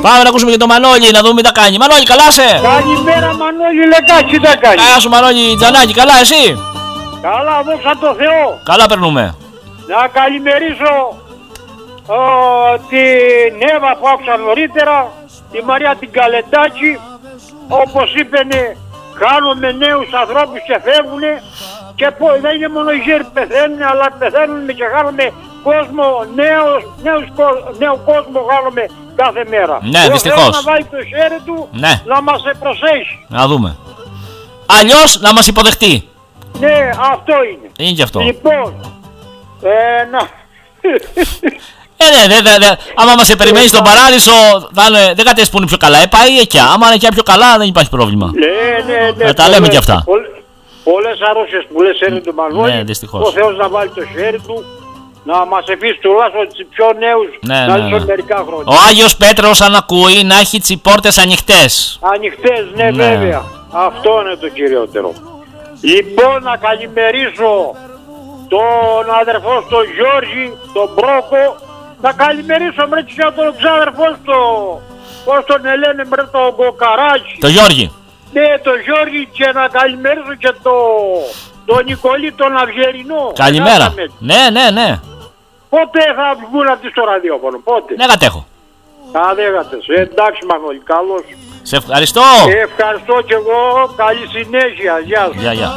Πάμε να ακούσουμε και το Μανώλη, να δούμε τι τα κάνει. Μανώλη, καλά σε? Καλημέρα Μανώλη Λεκάκη, τι κάνει? Γεια σου Μανώλη Τζανάκη, καλά εσύ? Καλά, δόξα τω Θεώ. Καλά περνούμε. Να καλημερίσω την Εύα που άκουσα νωρίτερα, τη Μαρία την Καλεντάκη, όπως είπαινε, χάνουμε νέους ανθρώπους και φεύγουνε και δεν είναι μόνο οι γέροι που πεθαίνουν, αλλά πεθαίνουν και χάνουμε κόσμο, νέο κόσμο χάνουμε κάθε μέρα. Ναι, δυστυχώς. Να βάλει το χέρι του, ναι, να μας προσέχει. Να δούμε. Αλλιώς να μας υποδεχτεί. Ναι, αυτό είναι. Είναι και αυτό. Λοιπόν, ναι, άμα μας περιμένει στον παράδεισο, δεν κατέσαι που είναι πιο καλά. Πάει εκεί. Άμα είναι και πιο καλά, δεν υπάρχει πρόβλημα. Ναι. Τα λέμε και αυτά. Πολλές αρρώστιες που λες έρνει του Μανώλη. Ναι, δυστυχώς. Ο Θεός να βάλει το χέρι του, να μας αφήσει τουλάχιστον τους πιο νέους να ζήσουν μερικά χρόνια. Ο Άγιος Πέτρος, αν ακούει, να έχει τις πόρτες ανοιχτές. Ανοιχτές, ναι, βέβαια. Αυτό είναι το κυριότερο. Λοιπόν, να καλημερίσω τον αδερφό στον Γιώργη, τον Μπρόκο. Να καλημερίσω και τον ξάδερφό στο, πώς τον λένε, τον Κοκαράκη. Το Γιώργη. Ναι, τον Γιώργη, και να καλημερίσω και τον Νικολή τον Αυγερινό. Καλημέρα. Ναι. Πότε θα βγουν αυτοί στο ραδιόφωνο, πότε? Δεν κατέχω. Δεν κατέχω. Εντάξει Μανώλη, καλώς. Σε ευχαριστώ. Ευχαριστώ και εγώ, καλή συνέχεια, γεια σου. Γεια.